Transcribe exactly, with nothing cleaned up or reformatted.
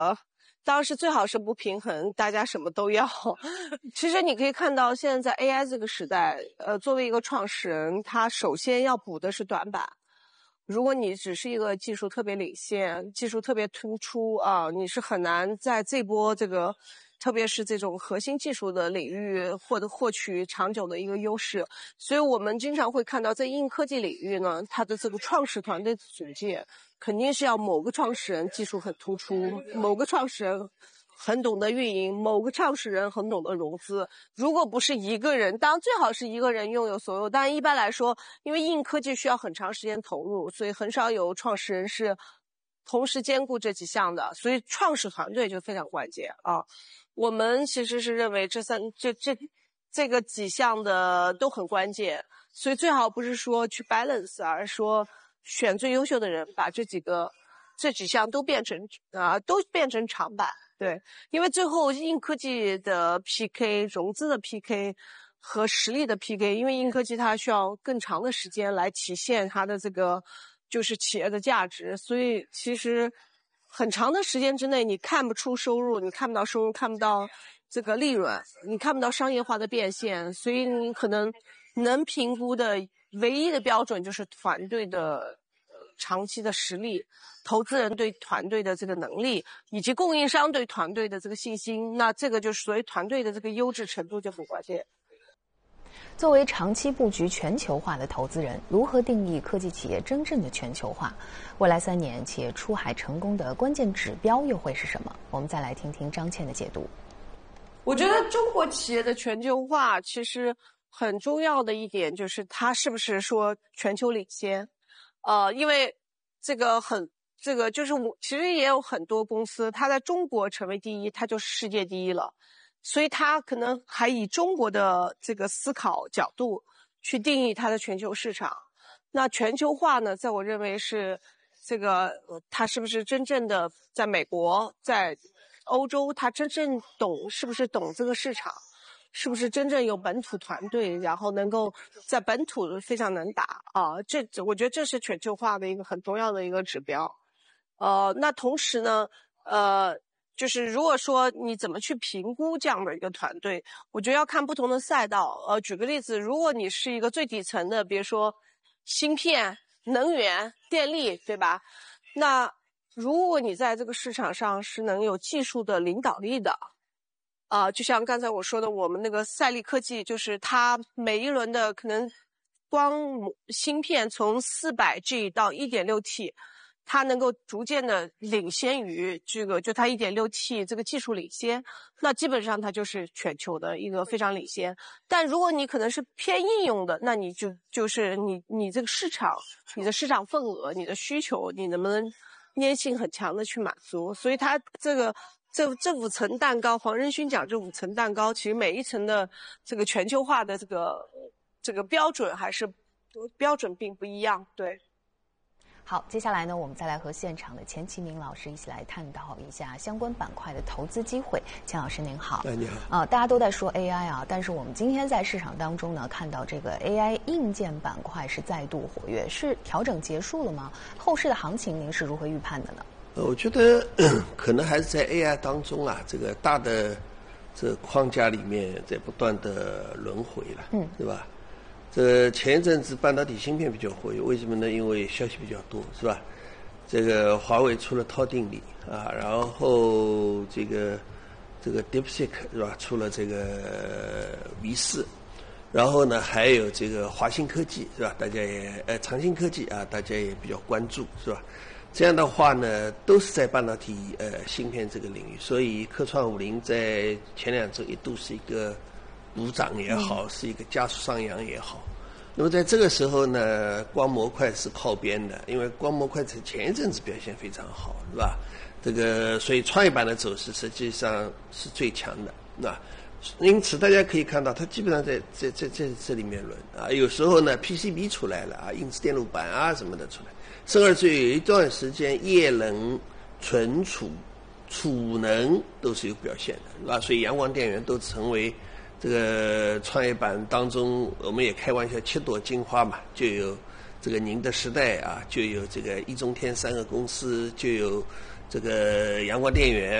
呃，当然是最好是不平衡，大家什么都要。其实你可以看到，现在在 A I 这个时代，呃，作为一个创始人，他首先要补的是短板。如果你只是一个技术特别领先、技术特别突出啊，你是很难在这波这个，特别是这种核心技术的领域获得获取长久的一个优势。所以我们经常会看到，在硬科技领域呢，它的这个创始团队的组建，肯定是要某个创始人技术很突出，某个创始人很懂得运营，某个创始人很懂得融资。如果不是一个人，当然最好是一个人拥有所有，但一般来说，因为硬科技需要很长时间投入，所以很少有创始人是同时兼顾这几项的，所以创始团队就非常关键啊。我们其实是认为这三这这这个几项的都很关键，所以最好不是说去 balance， 而是说选最优秀的人，把这几个这几项都变成啊、呃、都变成长板。对，因为最后硬科技的 P K、融资的 P K 和实力的 P K， 因为硬科技它需要更长的时间来体现它的这个就是企业的价值，所以其实很长的时间之内你看不出收入，你看不到收入，看不到这个利润，你看不到商业化的变现，所以你可能能评估的唯一的标准就是团队的长期的实力，投资人对团队的这个能力，以及供应商对团队的这个信心，那这个就是所谓团队的这个优质程度就很关键。 作为长期布局全球化的投资人，如何定义科技企业真正的全球化？未来三年企业出海成功的关键指标又会是什么？我们再来听听张倩的解读。 我觉得中国企业的全球化其实很重要的一点就是它是不是说全球领先。呃，因为这个很，这个就是我其实也有很多公司，它在中国成为第一，它就是世界第一了，所以它可能还以中国的这个思考角度去定义它的全球市场。那全球化呢，在我认为是这个，呃、它是不是真正的在美国、在欧洲，它真正懂，是不是懂这个市场？是不是真正有本土团队，然后能够在本土非常能打啊？这我觉得这是全球化的一个很重要的一个指标。呃，那同时呢，呃，就是如果说你怎么去评估这样的一个团队，我觉得要看不同的赛道。呃，举个例子，如果你是一个最底层的，比如说芯片、能源、电力，对吧？那如果你在这个市场上是能有技术的领导力的。啊、呃，就像刚才我说的，我们那个赛力科技，就是它每一轮的可能光芯片从 四百 G 到 一点六 T， 它能够逐渐的领先于这个，就它 一点六 T 这个技术领先，那基本上它就是全球的一个非常领先。但如果你可能是偏应用的，那你就就是你你这个市场，你的市场份额，你的需求，你能不能粘性很强的去满足？所以它这个。这这五层蛋糕，黄仁勋讲这五层蛋糕，其实每一层的这个全球化的这个这个标准还是标准并不一样。对。 好，接下来呢，我们再来和现场的钱其明老师一起来探讨一下相关板块的投资机会。钱老师您好。 哎，你好。 啊、呃，大家都在说 A I 啊，但是我们今天在市场当中呢，看到这个 A I 硬件板块是再度活跃，是调整结束了吗？后市的行情您是如何预判的呢？ 呃，我觉得可能还是在 A I 当中啊，这个大的这个框架里面在不断的轮回了，嗯，对吧？这前一阵子半导体芯片比较活跃，为什么呢？因为消息比较多，是吧？这个华为出了套定理啊，然后这个这个 DeepSeek 是吧，出了这个 V 四，然后呢还有这个华新科技是吧？大家也呃长兴科技啊，大家也比较关注是吧？这样的话呢，都是在半导体呃芯片这个领域，所以科创五零在前两周一度是一个补涨也好，是一个加速上扬也好。那么在这个时候呢，光模块是靠边的，因为光模块在前一阵子表现非常好，是吧？这个所以创业板的走势实际上是最强的，那因此大家可以看到，它基本上在在在在这里面轮啊，有时候呢 P C B 出来了啊，硬质电路板啊什么的出来。甚至有一段时间，液能、存储、储能都是有表现的，是吧？所以阳光电源都成为这个创业板当中，我们也开玩笑，七朵金花嘛，就有这个宁德时代啊，就有这个易中天三个公司，就有这个阳光电源。